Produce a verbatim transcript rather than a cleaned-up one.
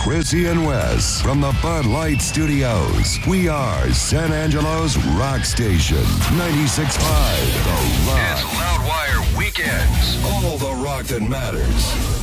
Chrissy and Wes from the Bud Light Studios. We are San Angelo's rock station. ninety-six point five The Rock. It's Loudwire Weekends. All the rock that matters.